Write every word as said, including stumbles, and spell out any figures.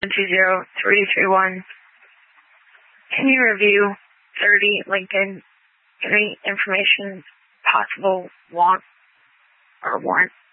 two zero three three one. Can you review thirty Lincoln? Any information possible want or warrant?